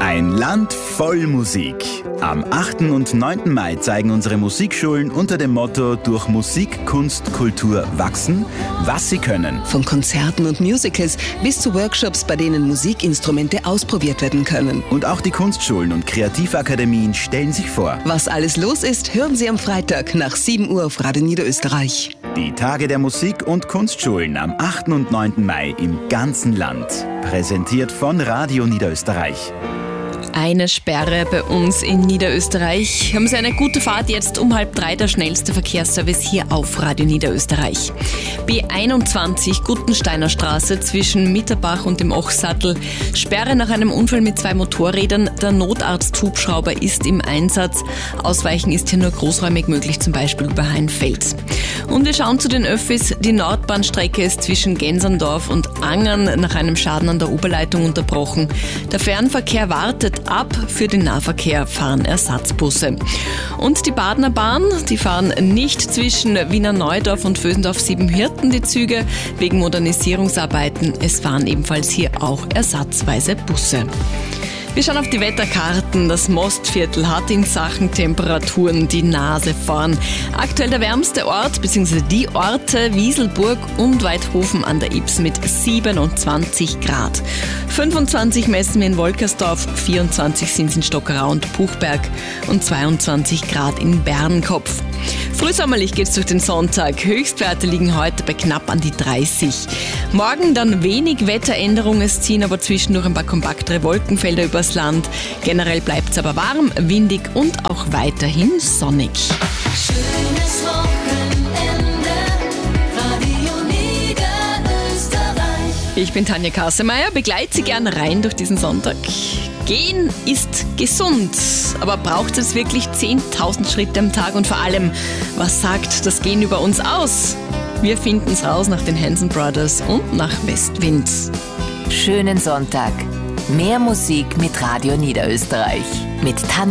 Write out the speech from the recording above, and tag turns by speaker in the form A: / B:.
A: Ein Land voll Musik. Am 8. und 9. Mai zeigen unsere Musikschulen unter dem Motto durch Musik, Kunst, Kultur wachsen, was sie können.
B: Von Konzerten und Musicals bis zu Workshops, bei denen Musikinstrumente ausprobiert werden können.
A: Und auch die Kunstschulen und Kreativakademien stellen sich vor.
B: Was alles los ist, hören Sie am Freitag nach 7 Uhr auf Radio Niederösterreich.
A: Die Tage der Musik- und Kunstschulen am 8. und 9. Mai im ganzen Land. Präsentiert von Radio Niederösterreich.
C: Eine Sperre bei uns in Niederösterreich. Haben Sie eine gute Fahrt jetzt um 2:30, der schnellste Verkehrsservice hier auf Radio Niederösterreich. B21 Guttensteiner Straße zwischen Mitterbach und dem Ochsattel. Sperre nach einem Unfall mit 2 Motorrädern. Der Notarzt-Hubschrauber ist im Einsatz. Ausweichen ist hier nur großräumig möglich, zum Beispiel über Heinfeld. Und wir schauen zu den Öffis. Die Nordbahnstrecke ist zwischen Genserndorf und Angern nach einem Schaden an der Oberleitung unterbrochen. Der Fernverkehr wartet ab, für den Nahverkehr fahren Ersatzbusse. Und die Badener Bahn, die fahren nicht zwischen Wiener Neudorf und Vösendorf-Siebenhirten die Züge wegen Modernisierungsarbeiten. Es fahren ebenfalls hier auch ersatzweise Busse. Wir schauen auf die Wetterkarten. Das Mostviertel hat in Sachen Temperaturen die Nase vorn. Aktuell der wärmste Ort bzw. die Orte Wieselburg und Weidhofen an der Ybbs mit 27 Grad. 25 messen wir in Wolkersdorf, 24 sind es in Stockerau und Buchberg und 22 Grad in Bernkopf. Frühsommerlich geht's durch den Sonntag. Höchstwerte liegen heute bei knapp an die 30. Morgen dann wenig Wetteränderung. Es ziehen aber zwischendurch ein paar kompaktere Wolkenfelder übers Land. Generell bleibt's aber warm, windig und auch weiterhin sonnig.
D: Schönes Wochenende, Radio Niederösterreich.
C: Ich bin Tanja Kassemeyer, begleite Sie gern rein durch diesen Sonntag. Gehen ist gesund, aber braucht es wirklich 10.000 Schritte am Tag? Und vor allem, was sagt das Gehen über uns aus? Wir finden es raus nach den Hanson Brothers und nach Westwind.
E: Schönen Sonntag. Mehr Musik mit Radio Niederösterreich. Mit Tanja